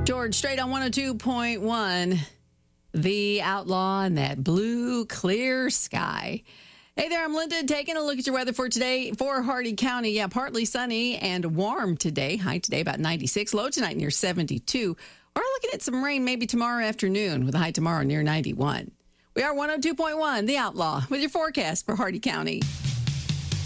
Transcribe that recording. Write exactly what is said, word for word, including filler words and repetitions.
George Strait on one oh two point one. The Outlaw and that blue, clear sky. Hey there, I'm Linda, taking a look at your weather for today for Hardee County. Yeah, partly sunny and warm today. High today about ninety-six. Low tonight near seventy-two. We're looking at some rain maybe tomorrow afternoon with a high tomorrow near ninety-one. We are one oh two point one, The Outlaw, with your forecast for Hardee County.